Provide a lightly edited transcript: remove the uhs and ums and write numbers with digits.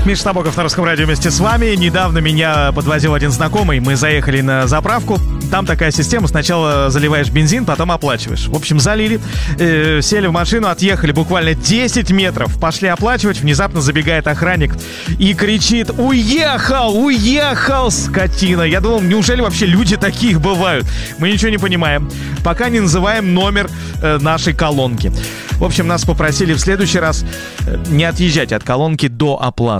Миша Набоков на Русском радио вместе с вами. Недавно меня подвозил один знакомый. Мы заехали на заправку. Там такая система. Сначала заливаешь бензин, потом оплачиваешь. В общем, залили, сели в машину, отъехали буквально 10 метров. Пошли оплачивать. Внезапно забегает охранник и кричит: «Уехал! Уехал, скотина!» Я думал, неужели вообще люди таких бывают? Мы ничего не понимаем, пока не называем номер нашей колонки. В общем, нас попросили в следующий раз не отъезжать от колонки до оплаты.